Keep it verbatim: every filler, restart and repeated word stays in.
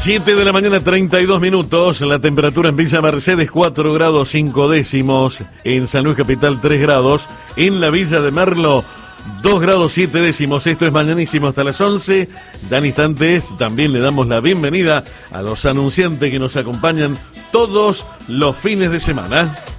siete de la mañana, treinta y dos minutos. La temperatura en Villa Mercedes, cuatro grados cinco décimos. En San Luis Capital, tres grados. En la Villa de Merlo, dos grados siete décimos. Esto es Mañanísimo hasta las once. Ya en instantes también le damos la bienvenida a los anunciantes que nos acompañan todos los fines de semana.